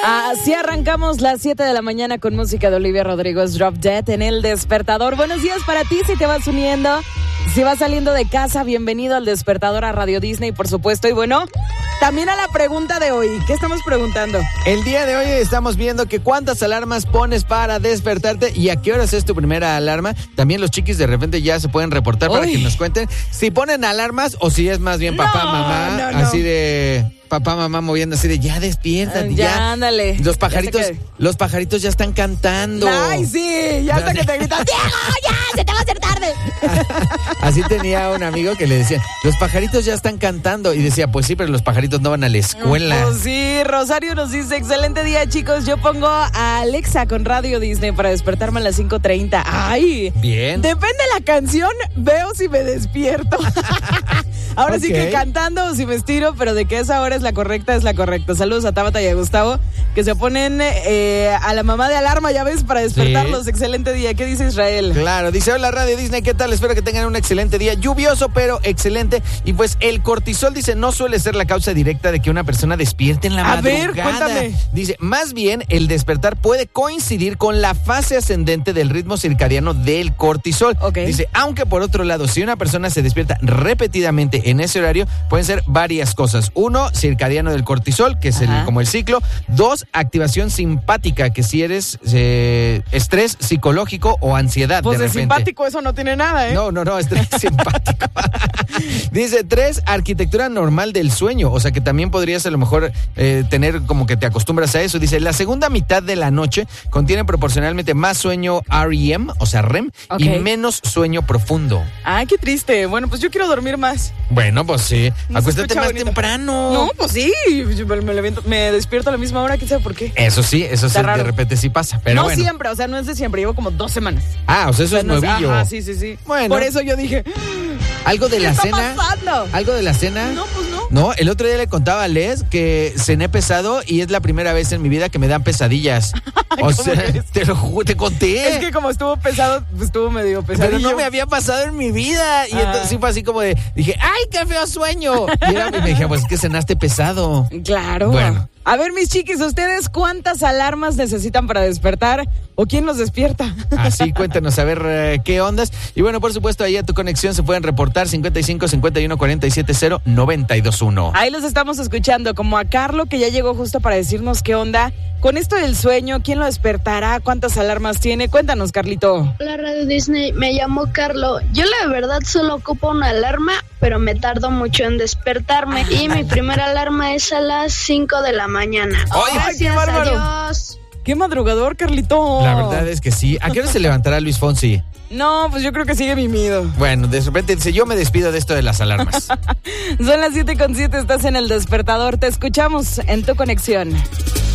Así arrancamos las 7 de la mañana con música de Olivia Rodrigo, Drop Dead en El Despertador. Buenos días para ti si te vas uniendo, si vas saliendo de casa, bienvenido al Despertador, a Radio Disney, por supuesto. Y bueno, también a la pregunta de hoy. ¿Qué estamos preguntando? El día de hoy estamos viendo que cuántas alarmas pones para despertarte y a qué horas es tu primera alarma. También los chiquis de repente ya se pueden reportar para que nos cuenten si ponen alarmas o si es más bien papá, mamá, así de... Papá, mamá moviendo así de ya despiértate, ya. Ándale. Los pajaritos ya están cantando. Ay, sí, ya hasta que te gritan, ¡Diego, ya! ¡Se te va a hacer tarde! Así tenía un amigo que le decía, los pajaritos ya están cantando. Y decía, pues sí, pero los pajaritos no van a la escuela. Pues sí, Rosario nos dice, excelente día, chicos. Yo pongo a Alexa con Radio Disney para despertarme a las 5:30. ¡Ay! Bien. Depende de la canción, veo si me despierto. Ahora sí que cantando o si me estiro, pero de que esa hora es la correcta, es la correcta. Saludos a Tabata y a Gustavo, que se ponen a la mamá de alarma, ya ves, para despertarlos. Sí. Excelente día. ¿Qué dice Israel? Claro, dice, hola Radio Disney, ¿qué tal? Espero que tengan un excelente día. Lluvioso, pero excelente. Y pues el cortisol, dice, no suele ser la causa directa de que una persona despierte en la madrugada. A ver, cuéntame. Dice, más bien el despertar puede coincidir con la fase ascendente del ritmo circadiano del cortisol. Okay. Dice, aunque por otro lado, si una persona se despierta repetidamente en ese horario, pueden ser varias cosas. 1, circadiano del cortisol, que es como el ciclo. 2, activación simpática, que si eres estrés psicológico o ansiedad. Pues de repente. Simpático eso no tiene nada, ¿eh? No, estrés simpático. Dice 3, arquitectura normal del sueño, o sea que también podrías a lo mejor tener como que te acostumbras a eso. Dice, la segunda mitad de la noche contiene proporcionalmente más sueño REM, o sea REM, y menos sueño profundo. Ay, qué triste. Bueno, pues yo quiero dormir más. Bueno, pues sí. Acuéstate más temprano. No, pues sí. Me despierto a la misma hora, quién sabe por qué. Eso sí, de repente sí pasa. Pero no bueno. siempre, o sea, no es de siempre. Llevo como 2 semanas. Ah, o sea, eso es nuevillo. Ajá, sí. Bueno. Por eso yo dije, ¿algo de la cena? ¿Qué está pasando? ¿Algo de la cena? No, pues no. No, el otro día le contaba a Les que cené pesado y es la primera vez en mi vida que me dan pesadillas. O sea, te conté. Es que como estuvo pesado, pues estuvo medio pesado. Pero no me había pasado en mi vida. Y entonces sí fue así como de, dije, ¡ay, qué feo sueño! Y me dije, pues es que cenaste pesado. Claro. Bueno. A ver, mis chiquis, ¿ustedes cuántas alarmas necesitan para despertar? ¿O quién los despierta? Así, cuéntanos a ver qué ondas. Y bueno, por supuesto, ahí a tu conexión se pueden reportar 55 51 47 0 921. Ahí los estamos escuchando, como a Carlo, que ya llegó justo para decirnos qué onda con esto del sueño. ¿Quién lo despertará? ¿Cuántas alarmas tiene? Cuéntanos, Carlito. Hola, Radio Disney, me llamo Carlo. Yo la verdad solo ocupo una alarma, pero me tardo mucho en despertarme. Y mi primera alarma es a las 5 de la mañana. ¡Ay, gracias, qué bárbaro! Adiós. ¡Qué madrugador, Carlito! La verdad es que sí. ¿A qué hora se levantará Luis Fonsi? No, pues yo creo que sigue mimido. Bueno, de repente dice, yo me despido de esto de las alarmas. Son las 7:07, estás en El Despertador. Te escuchamos en tu conexión.